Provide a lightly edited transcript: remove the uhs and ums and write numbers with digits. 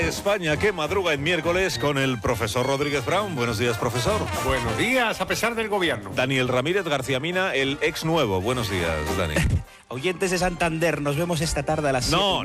España que madruga en miércoles con el profesor Rodríguez Brown. Buenos días, profesor. Buenos días, a pesar del gobierno. Daniel Ramírez García Mina, el ex nuevo. Buenos días, Dani. Oyentes de Santander, nos vemos esta tarde a las 7. No,